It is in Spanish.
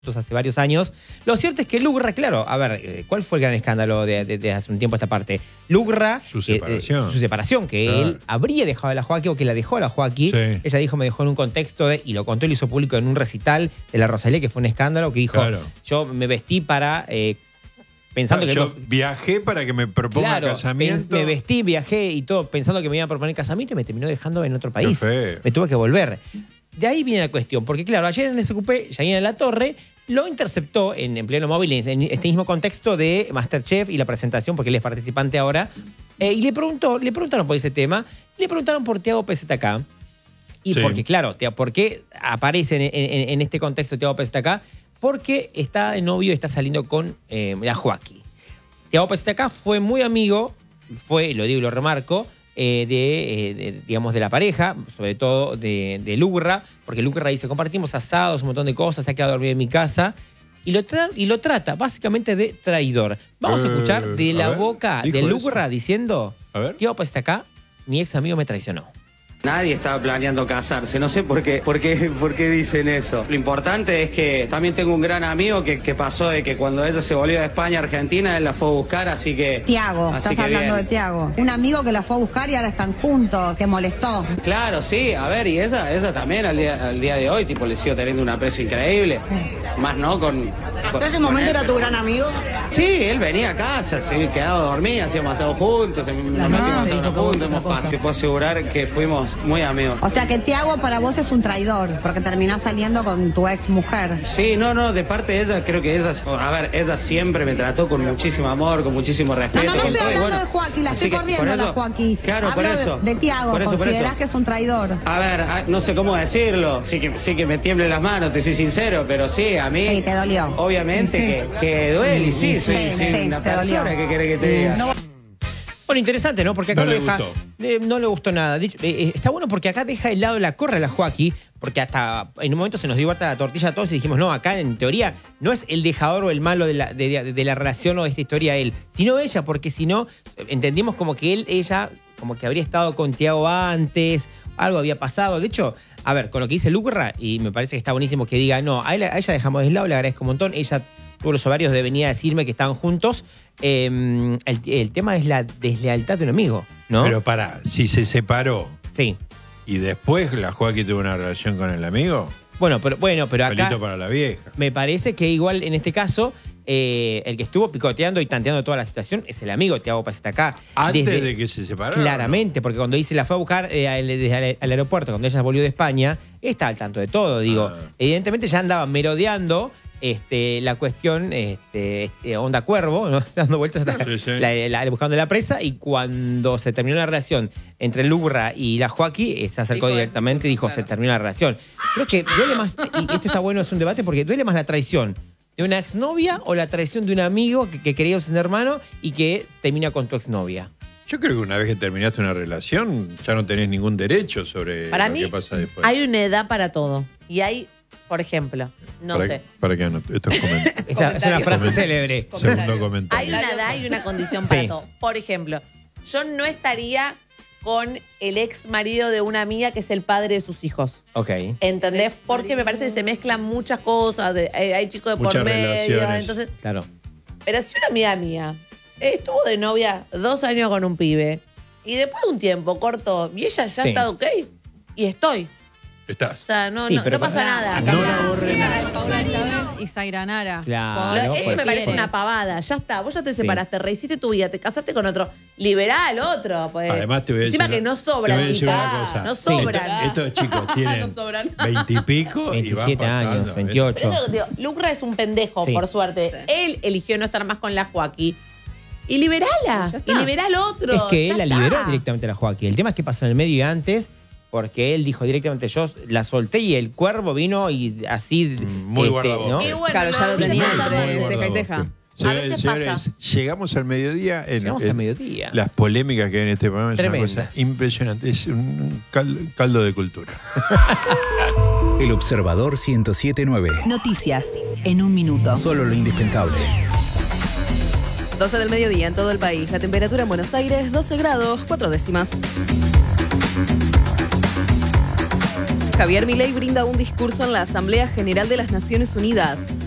hace varios años. Lo cierto es que Lugra, claro, a ver, ¿cuál fue el gran escándalo de hace un tiempo esta parte? Lugra, su separación, que claro. Él habría dejado a la Joaquí o que la dejó a la Joaquí. Sí. Ella dijo, me dejó en un contexto de, y lo contó y lo hizo público en un recital de la Rosalía, que fue un escándalo, que dijo, Claro. yo me vestí para... pensando que yo viajé para que me proponga casamiento. Me vestí, viajé y todo, pensando que me iban a proponer casamiento y me terminó dejando en otro país. Qué feo. Me tuve que volver. De ahí viene la cuestión, porque claro, ayer en SQP, Yanina Latorre lo interceptó en pleno móvil, en este mismo contexto de Masterchef y la presentación, porque él es participante ahora, y le preguntaron por ese tema, le preguntaron por Tiago PZK, y Sí. porque claro, ¿por qué aparece en este contexto Tiago PZK? Porque está de novio y está saliendo con la Joaquí. Tiago PZK fue muy amigo, lo digo y lo remarco, digamos, de la pareja, sobre todo de Lugra, porque Lugra dice, compartimos asados, un montón de cosas, se ha quedado dormido en mi casa, y lo trata básicamente de traidor. Vamos a escuchar de la boca de Lugra diciendo, Tiago PZK, mi ex amigo me traicionó. Nadie estaba planeando casarse, no sé por qué dicen eso. Lo importante es que también tengo un gran amigo que pasó de que cuando ella se volvió de España a Argentina, él la fue a buscar, así que... Tiago, estás hablando de Tiago. Un amigo que la fue a buscar y ahora están juntos, que molestó. Claro, sí, a ver, y ella también al día de hoy, tipo, le sigo teniendo un aprecio increíble. Más no con... ¿En ese momento era tu gran amigo? Sí, él venía a casa, se quedaba a dormir, hacíamos asado juntos, nos metimos a sauna juntos, se puede asegurar que fuimos muy amigos. O sea que Tiago para vos es un traidor, porque terminó saliendo con tu ex mujer. Sí, no, de parte de ella, creo que ella siempre me trató con muchísimo amor, con muchísimo respeto. No estoy hablando bueno, de Joaquín, la estoy que corriendo a la Joaquín. Claro, Hablo por eso. de Tiago, considerás que es un traidor. A ver, no sé cómo decirlo, sí que me tiemblen las manos, te soy sincero, pero sí, a mí... Sí, te dolió. Obviamente que duele, y sí, soy una persona que quiere que te diga. Bueno, interesante, ¿no? Porque acá No le deja, gustó. no le gustó nada. Está bueno porque acá deja el lado de la corra a la Joaquí, porque hasta en un momento se nos dio vuelta la tortilla a todos y dijimos, no, acá en teoría no es el dejador o el malo de la relación o de esta historia él, sino ella, porque si no, entendimos como que ella, como que habría estado con Tiago antes, algo había pasado. De hecho, a ver, con lo que dice Lugra, y me parece que está buenísimo que diga, no, a ella dejamos de lado, le agradezco un montón, ella tuvo los ovarios de venir a decirme que estaban juntos. El tema es la deslealtad de un amigo, ¿no? Pero si se separó Sí. y después la Joaquí tuvo una relación con el amigo, Bueno, pero acá pelito para la vieja. me parece que igual en este caso el que estuvo picoteando y tanteando toda la situación es el amigo Tiago PZK. Antes de que se separaran. Claramente, porque cuando dice la fue a buscar desde al aeropuerto, cuando ella volvió de España, está al tanto de todo, digo. Evidentemente ya andaba merodeando la cuestión onda cuervo, ¿no? Dando vueltas hasta buscando la presa, y cuando se terminó la relación entre Lugra y la Joaquí, se acercó directamente y dijo, se terminó la relación. Creo que duele más, y esto está bueno, es un debate, porque duele más la traición de una exnovia o la traición de un amigo que quería ser un hermano y que termina con tu exnovia. Yo creo que una vez que terminaste una relación, ya no tenés ningún derecho sobre Para lo mí, que pasa después. hay una edad para todo. Y hay, por ejemplo, no sé. ¿Para qué anoto? Esto es comentario. Es una frase célebre. Segundo comentario. Hay una edad y una condición para Sí. todo. Por ejemplo, yo no estaría con el ex marido de una amiga que es el padre de sus hijos. Ok. ¿Entendés? Porque me parece que se mezclan muchas cosas. Hay chicos de por Muchas medio. relaciones. Entonces, Claro. pero si una amiga mía estuvo de novia 2 años con un pibe y después de un tiempo cortó y ella ya Sí. está ok y estoy. O Estás. sea, no, Sí, no, pero no pasa nada. No la borré Hija nada. de Paula Chávez y Zaira Nara. Claro. Eso pues, me parece quieres. una pavada. Ya está, vos ya te Sí. separaste, rehiciste tu vida, te casaste con otro. Liberá al otro. Pues. Además te voy a decir Encima que no sobran, te voy a decir tita. una cosa. No sobran. Estos chicos tienen No sobran. 20 y pico y van 27 pasando. años, 28. Pero eso es lo que te digo, Lucra es un pendejo, Sí. por suerte. Él eligió no estar más con la Joaquí. Y liberala. Ya está. Y liberá al otro. Es que ya él la está. liberó directamente a la Joaquí. El tema es que pasó en el medio y antes, porque él dijo directamente, yo la solté y el cuervo vino y así... Muy guardabosques. ¿no? Y bueno, Claro, ya lo sí, tenía pasa entre todo. ceja y ceja. A veces Señores, pasa. llegamos al mediodía. Llegamos al mediodía. Las polémicas que hay en este programa es Tremenda. una cosa impresionante. Es un caldo de cultura. El Observador 107.9. Noticias en un minuto. Solo lo indispensable. 12 del mediodía en todo el país. La temperatura en Buenos Aires, 12 grados, 4 décimas. Javier Milei brinda un discurso en la Asamblea General de las Naciones Unidas.